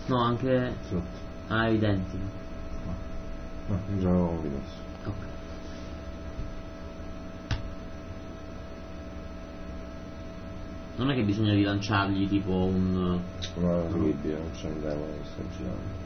No, anche... Sotto. Ah, identico. No, già l'avevo messo. Ok. Non è che bisogna rilanciargli tipo un... No, è terribile, non c'è un demone che sta girando.